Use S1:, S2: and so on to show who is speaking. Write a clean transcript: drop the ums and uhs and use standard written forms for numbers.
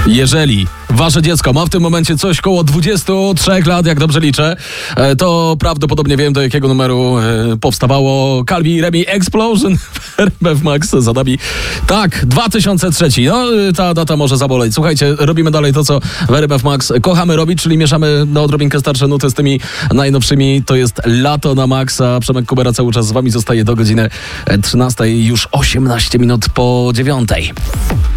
S1: Jeżeli wasze dziecko ma w tym momencie coś koło 23 lat, jak dobrze liczę, to prawdopodobnie wiem, do jakiego numeru powstawało Calvi Remi Explosion w RMF Max za nami. Tak, 2003. No, ta data może zaboleć. Słuchajcie, robimy dalej to, co w RMF Max kochamy robić, czyli mieszamy na odrobinkę starsze nuty z tymi najnowszymi. To jest Lato na Maxa. Przemek Kubera cały czas z wami zostaje do godziny 13, już 18 minut po 9.